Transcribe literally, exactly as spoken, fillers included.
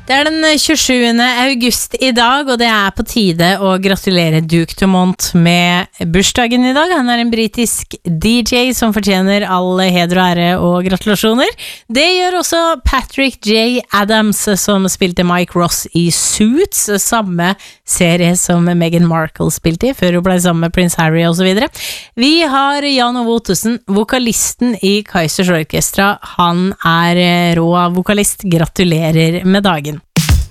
Det er den tjuesjuende august i dag, og det er på tide å gratulere Duke Dumont med bursdagen i dag. Han er en britisk D J som fortjener all heder og ære og gratulasjoner. Det gjør også Patrick J. Adams, som spilte Mike Ross i Suits, samme serie som Meghan Markle spilte i, før hun ble sammen med Prince Harry og så videre. Vi har Jan Ove Ottesen, vokalisten i Kaizers Orkestra. Han er rå vokalist. Gratulerer med dagen.